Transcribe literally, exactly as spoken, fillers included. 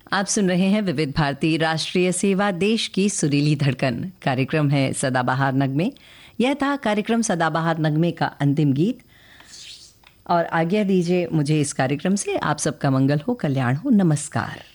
आप सुन रहे हैं विविध भारती राष्ट्रीय सेवा, देश की सुरीली धड़कन। कार्यक्रम है सदाबहार नगमे। यह था कार्यक्रम सदाबहार नगमे का अंतिम गीत। और आज्ञा दीजिए मुझे इस कार्यक्रम से। आप सबका मंगल हो, कल्याण हो, नमस्कार।